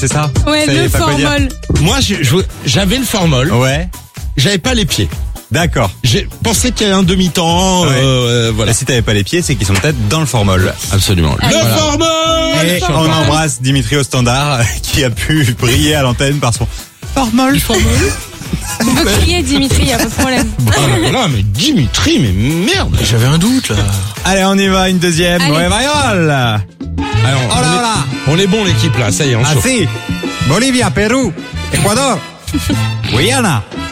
c'est ça? Ouais, Vous savez le pas quoi dire. formol. Moi, j'avais le formol. Ouais. J'avais pas les pieds. D'accord. J'ai pensé qu'il y avait un demi-temps. Ouais. Voilà. Là, si t'avais pas les pieds, c'est qu'ils sont peut-être dans le formol. Absolument. Allez. Le Voilà. formol. Et formol. on embrasse Dimitri au standard, qui a pu briller à l'antenne par son formol. On peut crier Dimitri, y a pas de problème. Voilà, mais Dimitri, mais merde. J'avais un doute là. Allez, on y va, une deuxième. Allez. Ouais, Mariol. Alors, Oh là là. on est bon l'équipe là, ça y est, on Ah chauffe. si. Bolivia, Pérou, Équateur, Guyana,